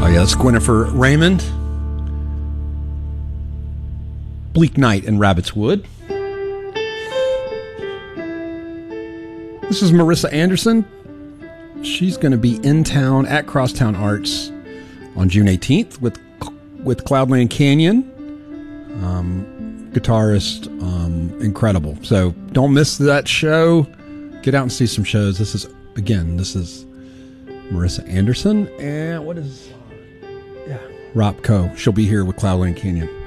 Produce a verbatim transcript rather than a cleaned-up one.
Oh yeah, that's Gwynnifer Raymond. Bleak Night in Rabbit's Wood. This is Marissa Anderson. She's going to be in town at Crosstown Arts on June eighteenth with with Cloudland Canyon. Um, guitarist, um, incredible. So don't miss that show. Get out and see some shows. This is, again, this is Marissa Anderson. And what is... Yeah, Rob Coe. She'll be here with Cloudland Canyon.